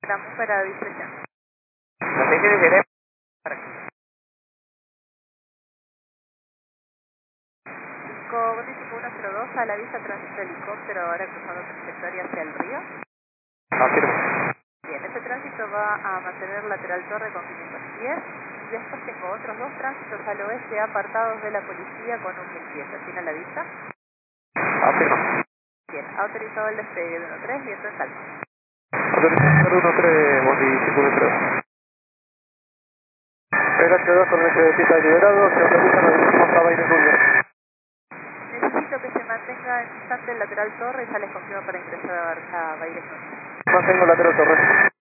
Estamos para discreción. No sé qué diré. Con 102 a la vista tránsito helicóptero, ahora cruzando trayectoria hacia el río. Afirmo. Bien, este tránsito va a mantener lateral torre con 500 pies. Y después tengo otros dos tránsitos al oeste apartados de la policía con un 1000 pies. ¿Tiene a la vista? Afirmo. Bien, ha autorizado el despegue de 13, viento en calma. Autorización 13, Bondi 513. PH2 con el de pista liberado, se autoriza la dirección a Baile Junior. Necesito que se mantenga en instante el lateral torre y ya les confirmo para ingresar a Baile Junior. Mantengo lateral torre.